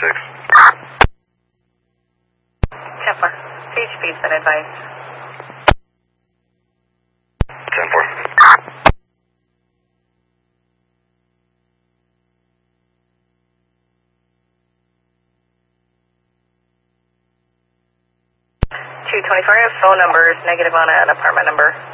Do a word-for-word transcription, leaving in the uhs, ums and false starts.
six. ten four. Speed speeds and advice. ten four. two twenty-four, phone number is negative on an apartment number.